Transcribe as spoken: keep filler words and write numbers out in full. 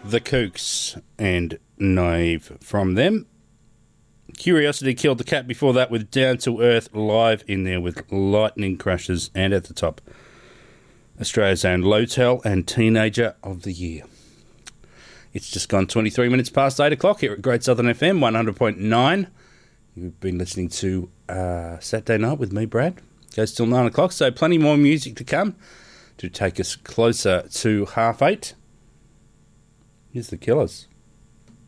The Kooks and Naive from them. Curiosity killed the cat before that with Down to Earth live in there with Lightning Crashes, and at the top, Australia's own Lotel and Teenager of the Year. It's just gone twenty-three minutes past eight o'clock here at Great Southern F M one hundred point nine. You've been listening to uh, Saturday Night with me, Brad. Goes till nine o'clock, so plenty more music to come to take us closer to half eight. Here's the Killers.